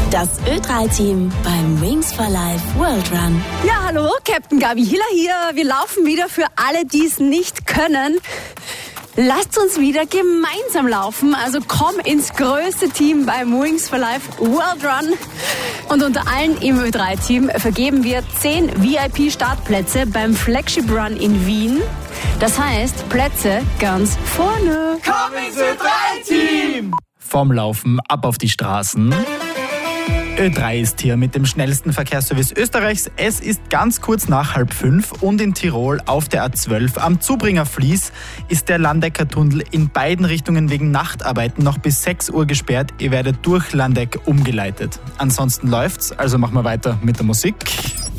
Das Ö3-Team beim Wings for Life World Run. Ja, hallo, Captain Gabi Hiller hier. Wir laufen wieder für alle, die es nicht können. Lasst uns wieder gemeinsam laufen. Also komm ins größte Team beim Wings for Life World Run. Und unter allen im Ö3-Team vergeben wir 10 VIP-Startplätze beim Flagship Run in Wien. Das heißt, Plätze ganz vorne. Komm ins Ö3-Team! Vom Laufen ab auf die Straßen. Ö3 ist hier mit dem schnellsten Verkehrsservice Österreichs. Es ist ganz kurz nach 4:30 und in Tirol auf der A12 am Zubringer Fließ ist der Landecker-Tunnel in beiden Richtungen wegen Nachtarbeiten noch bis 6 Uhr gesperrt. Ihr werdet durch Landeck umgeleitet. Ansonsten läuft's, also machen wir weiter mit der Musik.